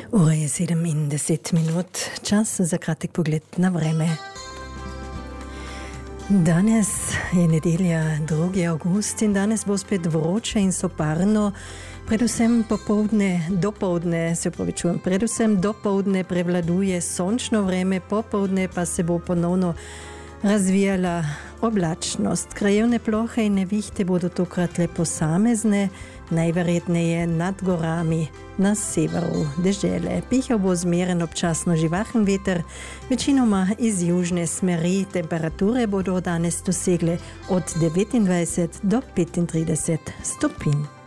Ura je 7:10, čas za kratek pogled na vreme. Danes je nedelja 2. avgust in danes bo spet vroče in soparno, predvsem dopoldne prevladuje sončno vreme, popoldne pa se bo ponovno razvijala oblačnost. Krajevne plohe in nevihte bodo tokrat le posamezne, najverjetneje nad gorami na severu dežele. Pihal bo zmeren občasno živahen veter, večinoma iz južne smeri. Temperature bodo danes dosegle od 29 do 35 stopinj.